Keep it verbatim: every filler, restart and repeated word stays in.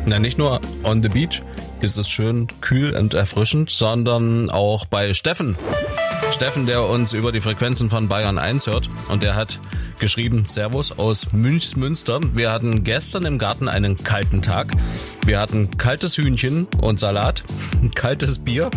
Na, nicht nur on the beach ist es schön kühl und erfrischend, sondern auch bei Steffen. Steffen, der uns über die Frequenzen von Bayern eins hört, und der hat geschrieben: Servus aus Münchsmünster. Wir hatten gestern im Garten einen kalten Tag. Wir hatten kaltes Hühnchen und Salat, kaltes Bier